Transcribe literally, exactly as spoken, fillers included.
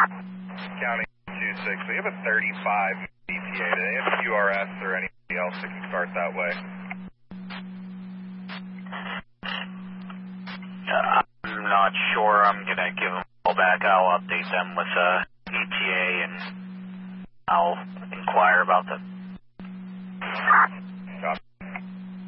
County two six. We have a thirty-five E T A. Do they have Q R S or anybody else that can start that way? Uh, I'm not sure. I'm going to give them a call back. I'll update them with uh, E T A and I'll inquire about the